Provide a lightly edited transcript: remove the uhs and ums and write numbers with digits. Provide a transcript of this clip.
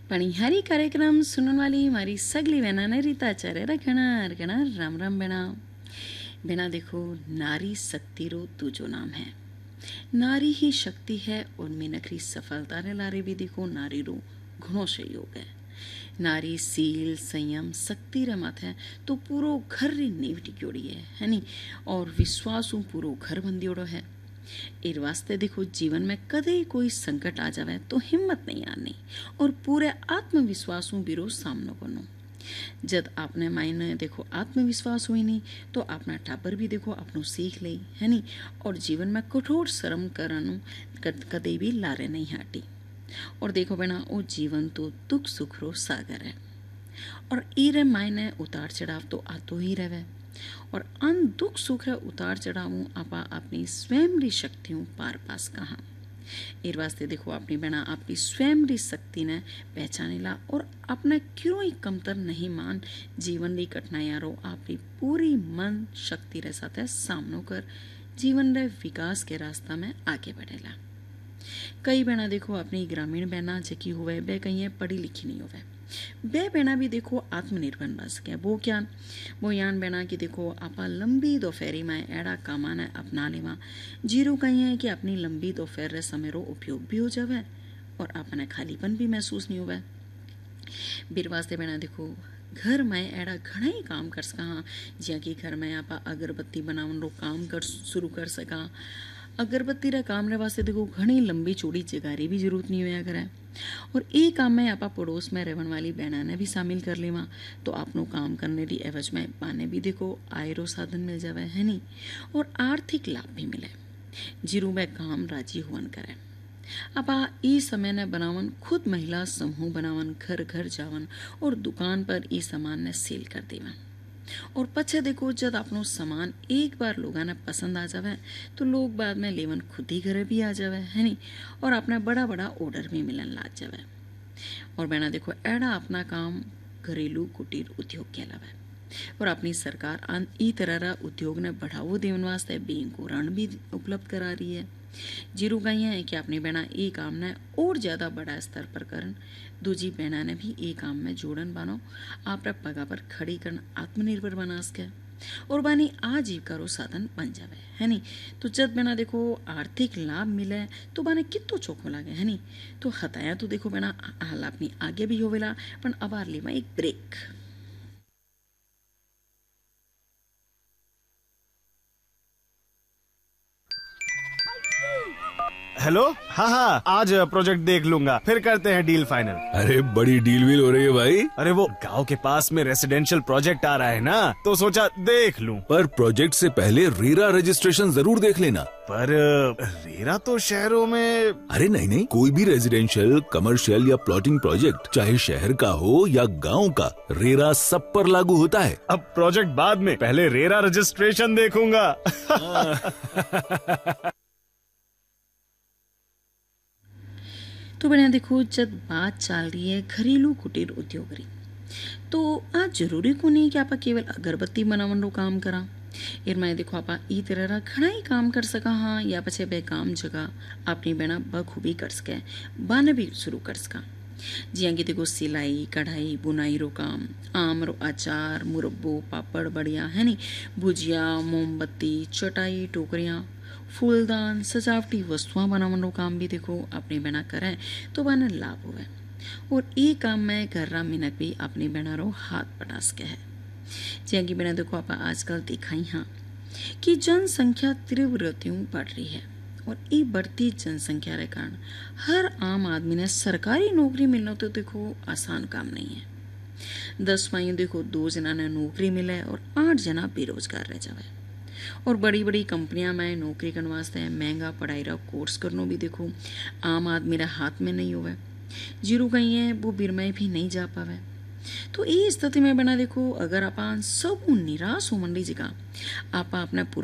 પણીહારી કાર્યક્રમ સુનવાલી મારી સગલી વેનાને રીતા ચારે રખણા રખણા राम राम बेना बेना देखो नारी शक्ति रो तुझो नाम है। नारी ही शक्ति है और मिनखरी सफलता ने लारे भी देखो नारी रो घणो सहयोग है। नारी सील संयम शक्ति रमत है तो पूरो घर री नींव टिक्योड़ी है नी, और विश्वासू पूरो घर बंदियोड़ो है। एर वास्ते देखो जीवन में कदे कोई संकट आ जावे तो हिम्मत नहीं आनी और पूरे आत्मविश्वासों बिरो सामनो करनो। जब आपने मायने देखो आत्मविश्वास हुई नहीं तो अपना टाबर भी देखो अपनो सीख ले है नी, और जीवन में कठोर श्रम करनो कदे भी लारे नहीं हटी। और देखो बेना वो जीवन तो दुख सुख रो सागर है, और ईरे मायने उतार चढ़ाव तो आतो ही रहे, और अन दुख सुख उतार चढ़ावू आपा अपनी स्वयं री शक्तियों पार पास कहा। एर वास्ते देखो अपनी बहना अपनी स्वयं री शक्ति ने पहचाने ला और अपने क्यों ही कमतर नहीं मान जीवन री कठिनाइयां रो अपनी पूरी मन शक्ति रे साथे सामनो कर जीवन रे विकास के रास्ता में आगे बढ़ेला। कई बहना देखो अपनी ग्रामीण बहना जकी हुए बे कहीं पढ़ी लिखी नहीं हुए, बे बहना भी देखो आत्मनिर्भर बन सके। वो क्या वो यान बहना कि देखो आपा लंबी दोपहरी में एड़ा कामाने अपना लेवा जीरो कहीं है कि अपनी लंबी दोपहर रे समय रो उपयोग भी हो जावे और अपने खालीपन भी महसूस नहीं हुए। बीर वास्ते बहना देखो घर में एड़ा घना ही काम कर सका, जिया कि घर में आपा अगरबत्ती बनावन रो काम कर शुरू कर सका। अगरबत्ती रा काम रे वास्ते देखो घनी लंबी चौड़ी जगारी भी जरूरत नहीं होया करे, और ये काम में आपा पड़ोस में रहने वाली बहना ने भी शामिल कर लेवा तो आपनो काम करने री एवज में पाने भी देखो आय रो साधन मिल जावे है नी, और आर्थिक लाभ भी मिले जीरू में काम राजी हुवन करे। आपा ई समय ने बनावन खुद महिला समूह बनावन घर घर जावन और दुकान पर ई सामान ने सेल कर देवन, और पछे देखो जब अपनो सामान एक बार लोगा ने पसंद आ जावे तो लोग बाद में लेवन खुद ही घरे भी आ जावे है नी, और अपना बड़ा बड़ा ऑर्डर भी मिलन लाग जावे। और बहना देखो एड़ा अपना काम घरेलू कुटीर उद्योग कहलावे, और अपनी सरकार ई तरह उद्योग ने बढ़ावो देवन वास्ते बैंक को ऋण भी उपलब्ध करा रही है। जीरू गई है कि अपनी बहना ये काम ने और ज्यादा बड़ा स्तर पर करन, दूजी बहना ने भी ये काम में जोड़न बानो आप पगा पर खड़ी करन आत्मनिर्भर बना सके और बानी आजीविका रो साधन बन जावे है नी। तो जब बहना देखो आर्थिक लाभ मिले तो बाने कितो चोखो लागे है नी। तो हताया तो देखो बहना हाल अपनी आगे भी होवेला, पण अबार लेवा एक ब्रेक। हेलो, हाँ हाँ आज प्रोजेक्ट देख लूंगा, फिर करते हैं डील फाइनल। अरे बड़ी डील वील हो रही है भाई। अरे वो गांव के पास में रेसिडेंशियल प्रोजेक्ट आ रहा है ना, तो सोचा देख लूं। पर प्रोजेक्ट से पहले रेरा रजिस्ट्रेशन जरूर देख लेना। पर रेरा तो शहरों में। अरे नहीं नहीं, कोई भी रेजिडेंशियल कमर्शियल या प्लॉटिंग प्रोजेक्ट चाहे शहर का हो या गांव का, रेरा सब पर लागू होता है। अब प्रोजेक्ट बाद में, पहले रेरा रजिस्ट्रेशन देखूंगा। तो बहना देखो जब बात चल रही है घरेलू कुटीर उद्योग री, तो आज जरूरी को नहीं कि आपा केवल अगरबत्ती बनावन रो काम करा। एर में देखो आपा ई तरह घना ही काम कर सका हाँ, या पछे बे काम जगह अपनी बहना बखूबी कर सके बाने भी शुरू कर सका। जिया कि देखो सिलाई कढ़ाई बुनाई रो काम, आम रो अचार मुरब्बो पापड़ बढ़िया है नी, भुजिया मोमबत्ती चटाई टोकरियां फूलदान सजावटी वस्तुआं बनावन रो काम भी देखो अपनी बहना करे तो बना लाभ हुए, और ये काम में घर्रा मिनक भी अपनी बहना रो हाथ पटा सके है। जिया की बहना देखो आप आजकल दिखाई हाँ कि जनसंख्या तीव्र गतियों बढ़ रही है, और ये बढ़ती जनसंख्या के कारण हर आम आदमी ने सरकारी नौकरी मिलना तो देखो आसान काम नहीं है। 10 मायू देखो 2 जना ने नौकरी मिले और 8 जना बेरोजगार रह जावे, और बड़ी बड़ी कंपनियां में नौकरी करने वास्ते महंगा पढ़ाई रा कोर्स करनो भी देखो आम आदमी रा हाथ में नहीं होवे, जीरो कहीं है वो बिरमय भी नहीं जा पावे। तो ये स्थिति में बना देखो अगर आप सब निराश हो मंडी जगह आप अपने